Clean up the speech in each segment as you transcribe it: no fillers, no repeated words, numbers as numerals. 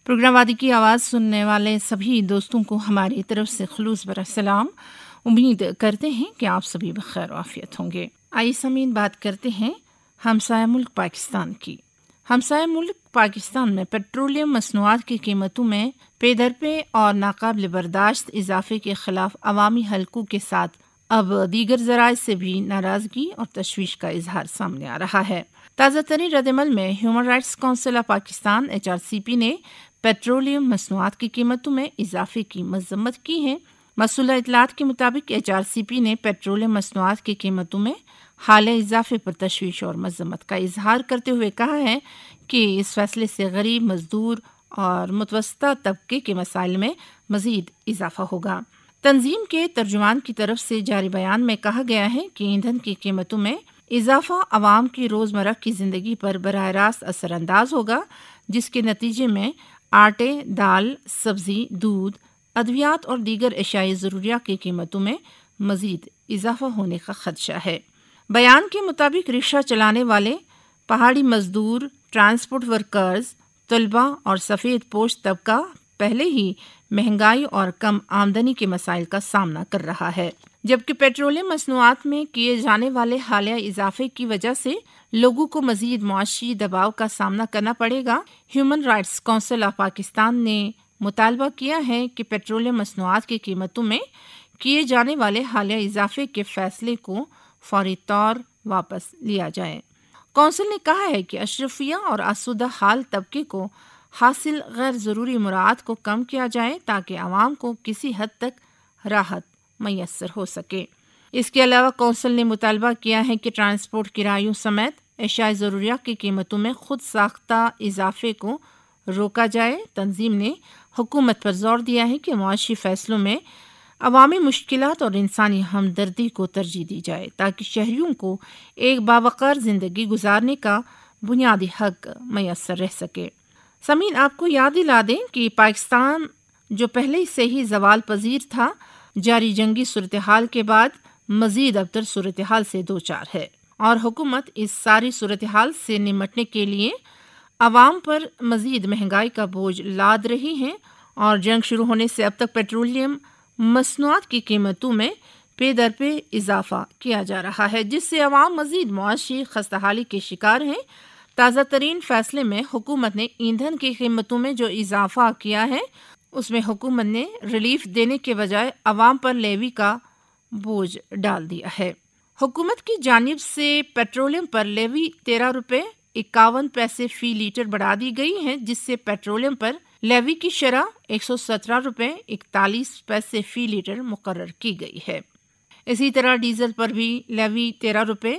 Programme وادی کی آواز سننے والے سبھی دوستوں کو ہماری طرف سے خلوص برا سلام۔ امید کرتے ہیں کہ آپ سبھی بخیر و عافیت ہوں گے۔ آئیے سامعین، بات کرتے ہیں ہمسایہ ملک پاکستان کی۔ ہمسایہ ملک پاکستان میں پیٹرولیم مصنوعات کی قیمتوں میں پے در پے اور ناقابل برداشت اضافے کے خلاف عوامی حلقوں کے ساتھ اب دیگر ذرائع سے بھی ناراضگی اور تشویش کا اظہار سامنے آ رہا ہے۔ تازہ ترین رد عمل میں human rights council of Pakistan HRCP نے پیٹرولیم مصنوعات کی قیمتوں میں اضافے کی مذمت کی ہے۔ موصولہ اطلاعات کے مطابق HRCP نے پیٹرولیم مصنوعات کی قیمتوں میں حالیہ اضافے پر تشویش اور مذمت کا اظہار کرتے ہوئے کہا ہے کہ اس فیصلے سے غریب، مزدور اور متوسطہ طبقے کے مسائل میں مزید اضافہ ہوگا۔ تنظیم کے ترجمان کی طرف سے جاری بیان میں کہا گیا ہے کہ ایندھن کی قیمتوں میں اضافہ عوام کی روزمرہ کی زندگی پر براہ راست اثر انداز ہوگا، جس کے نتیجے میں آٹے، دال، سبزی، دودھ، ادویات اور دیگر اشیاء ضروریہ کی قیمتوں میں مزید اضافہ ہونے کا خدشہ ہے۔ بیان کے مطابق رکشہ چلانے والے، پہاڑی مزدور، ٹرانسپورٹ ورکرز، طلباء اور سفید پوش طبقہ پہلے ہی مہنگائی اور کم آمدنی کے مسائل کا سامنا کر رہا ہے، جبکہ پیٹرولیم مصنوعات میں کیے جانے والے حالیہ اضافے کی وجہ سے لوگوں کو مزید معاشی دباؤ کا سامنا کرنا پڑے گا۔ Human rights council of Pakistan نے مطالبہ کیا ہے کہ پیٹرولیم مصنوعات کی قیمتوں میں کیے جانے والے حالیہ اضافے کے فیصلے کو فوری طور واپس لیا جائے۔ کونسل نے کہا ہے کہ اشرفیہ اور آسودہ حال طبقے کو حاصل غیر ضروری مراعات کو کم کیا جائے تاکہ عوام کو کسی حد تک راحت میسر ہو سکے۔ اس کے علاوہ کونسل نے مطالبہ کیا ہے کہ ٹرانسپورٹ کرایوں سمیت اشیاء ضروریہ کی قیمتوں میں خود ساختہ اضافے کو روکا جائے۔ تنظیم نے حکومت پر زور دیا ہے کہ معاشی فیصلوں میں عوامی مشکلات اور انسانی ہمدردی کو ترجیح دی جائے تاکہ شہریوں کو ایک باوقار زندگی گزارنے کا بنیادی حق میسر رہ سکے۔ سامعین، آپ کو یاد دلا دیں کہ پاکستان جو پہلے سے ہی زوال پذیر تھا، جاری جنگی صورتحال کے بعد مزید ابتر صورتحال سے دوچار ہے، اور حکومت اس ساری صورتحال سے نمٹنے کے لیے عوام پر مزید مہنگائی کا بوجھ لاد رہی ہے، اور جنگ شروع ہونے سے اب تک پیٹرولیم مصنوعات کی قیمتوں میں پے در پے اضافہ کیا جا رہا ہے، جس سے عوام مزید معاشی خستحالی کے شکار ہیں۔ تازہ ترین فیصلے میں حکومت نے ایندھن کی قیمتوں میں جو اضافہ کیا ہے، اس میں حکومت نے ریلیف دینے کے بجائے عوام پر لیوی کا بوجھ ڈال دیا ہے۔ حکومت کی جانب سے پیٹرولیم پر لیوی 13 روپے 51 پیسے فی لیٹر بڑھا دی گئی ہے، جس سے پیٹرولیم پر لیوی کی شرح 117 روپے 41 پیسے فی لیٹر مقرر کی گئی ہے۔ اسی طرح ڈیزل پر بھی لیوی 13 روپے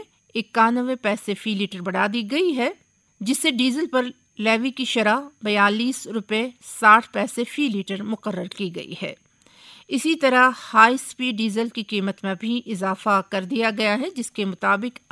91 پیسے فی لیٹر بڑھا دی گئی ہے، جس سے ڈیزل پر لیوی کی شرح 42 روپے 60 پیسے فی لیٹر مقرر کی گئی ہے۔ اسی طرح ہائی سپیڈ ڈیزل کی قیمت میں بھی اضافہ کر دیا گیا ہے، جس کے مطابق